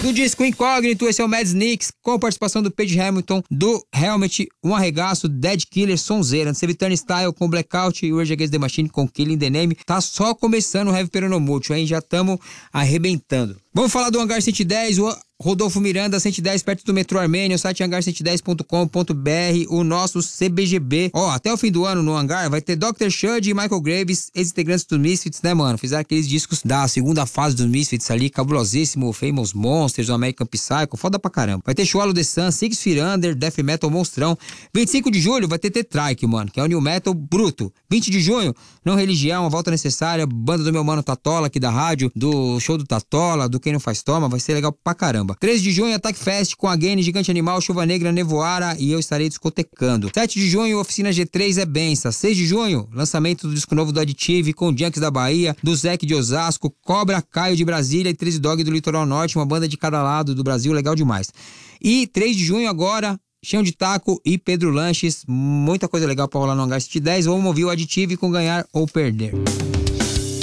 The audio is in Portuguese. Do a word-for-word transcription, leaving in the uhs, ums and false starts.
Do disco Incógnito, esse é o Mad Sneaks, com participação do Page Hamilton, do Helmet, Um Arregaço, Dead Killer, Sonzeira, teve Turnstile com Blackout e Rage Against the Machine com Killing the Name. Tá só começando o Heavy Peronomútil, hein? Já estamos arrebentando. Vamos falar do Hangar cento e dez, o Rodolfo Miranda, cento e dez, perto do metrô Armênia, o site hangar cento e dez ponto com ponto b r, o nosso C B G B. Ó, até o fim do ano no Hangar vai ter doutor Shud e Michael Graves, ex-integrantes do Misfits, né, mano? Fizeram aqueles discos da segunda fase do Misfits ali, cabulosíssimo, Famous Monsters, o American Psycho, foda pra caramba. Vai ter Swallow the Sun, Six Feet Under, Death Metal Monstrão. vinte e cinco de julho vai ter T-Trike, mano, que é o New Metal bruto. vinte de junho, Não Religião, A Volta Necessária, banda do meu mano Tatola aqui da rádio, do show do Tatola, do Quem Não Faz Toma, vai ser legal pra caramba. treze de junho, Attack Fest com a Gene, Gigante Animal, Chuva Negra, Nevoara e eu estarei discotecando. sete de junho, Oficina G três é benção. seis de junho, lançamento do disco novo do Additive com Junks da Bahia, do Zeke de Osasco, Cobra Caio de Brasília e treze Dog do Litoral Norte, uma banda de cada lado do Brasil, legal demais. E três de junho agora, Chão de Taco e Pedro Lanches, muita coisa legal pra rolar no Hangar cento e dez. Vamos ouvir o Additive com Ganhar ou Perder.